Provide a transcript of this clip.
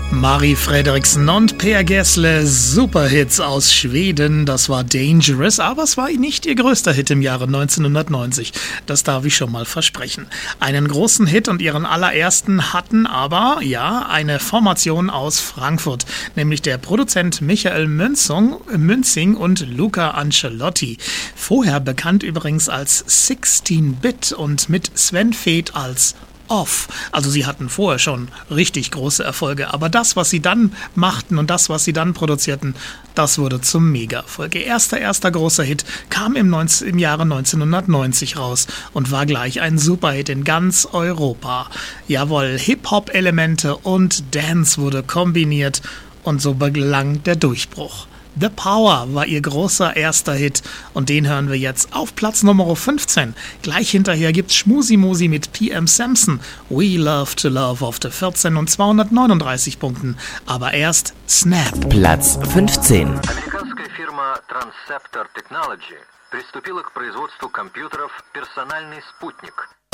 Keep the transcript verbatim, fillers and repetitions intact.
Marie Fredriksson und Per Gessle, Superhits aus Schweden. Das war Dangerous, aber es war nicht ihr größter Hit im Jahre neunzehnhundertneunzig. Das darf ich schon mal versprechen. Einen großen Hit und ihren allerersten hatten aber, ja, eine Formation aus Frankfurt, nämlich der Produzent Michael Münzung, Münzing und Luca Ancelotti. Vorher bekannt übrigens als sechzehn Bit und mit Sven Väth als Off. Also sie hatten vorher schon richtig große Erfolge, aber das, was sie dann machten und das, was sie dann produzierten, das wurde zum Mega-Erfolg. Ihr erster, erster großer Hit kam im, neunzehn, im Jahre neunzehnhundertneunzig raus und war gleich ein Superhit in ganz Europa. Jawohl, Hip-Hop-Elemente und Dance wurde kombiniert und so gelang der Durchbruch. The Power war ihr großer erster Hit und den hören wir jetzt auf Platz Nummer fünfzehn. Gleich hinterher gibt's Schmusi Musi mit P M Samson, We Love to Love auf der vierzehn und zweihundertneununddreißig Punkten. Aber erst Snap. Platz fünfzehn. Американская фирма Transceptor Technology приступила к производству компьютеров «Персональный спутник».